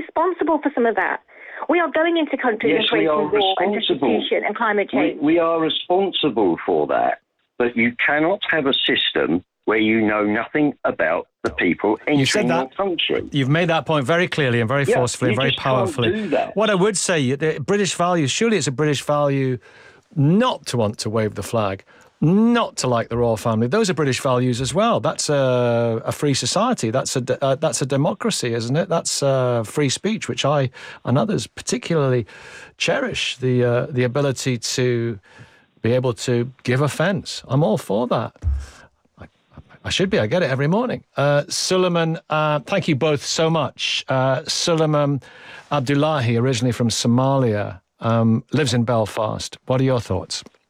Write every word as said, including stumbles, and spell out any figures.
responsible for some of that. We are going into countries yes, and we war and destitution and climate change. We, we are responsible for that, but you cannot have a system where you know nothing about the people entering your country. You've made that point very clearly and very yeah, forcefully and very powerfully. Can't do that. What I would say, the British values, surely it's a British value not to want to wave the flag, not to like the royal family. Those are British values as well. That's a, a free society. That's a uh, that's a democracy, isn't it? That's uh, free speech, which I and others particularly cherish. The uh, the ability to be able to give offence. I'm all for that. I, I should be. I get it every morning. Uh, Suleiman, uh, thank you both so much. Uh, Suleiman Abdullahi, originally from Somalia, um, lives in Belfast. What are your thoughts?